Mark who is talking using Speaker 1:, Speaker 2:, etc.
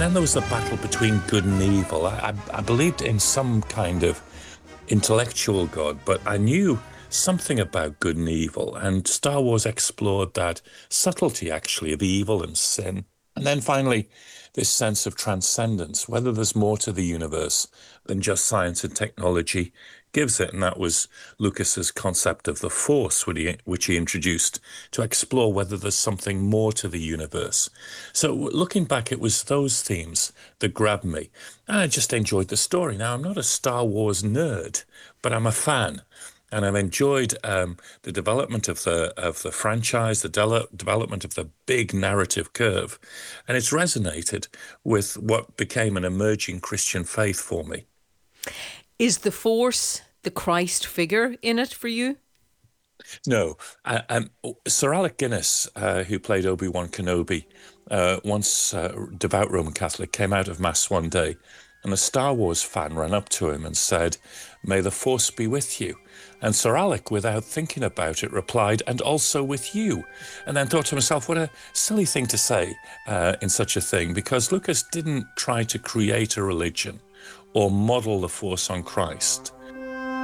Speaker 1: then there was the battle between good and evil. I believed in some kind of intellectual God, but I knew something about good and evil. And Star Wars explored that subtlety, actually, of evil and sin. And then finally, this sense of transcendence, whether there's more to the universe than just science and technology gives it. And that was Lucas's concept of the Force, which he introduced to explore whether there's something more to the universe. So looking back, it was those themes that grabbed me. And I just enjoyed the story. Now, I'm not a Star Wars nerd, but I'm a fan. And I've enjoyed the development of the franchise, the development of the big narrative curve, and it's resonated with what became an emerging Christian faith for me.
Speaker 2: Is the Force the Christ figure in it for you?
Speaker 1: No, Sir Alec Guinness, who played Obi-Wan Kenobi, once devout Roman Catholic, came out of Mass one day, and a Star Wars fan ran up to him and said, "May the Force be with you." And Sir Alec, without thinking about it, replied, "And also with you." And then thought to himself, what a silly thing to say in such a thing, because Lucas didn't try to create a religion or model the Force on Christ.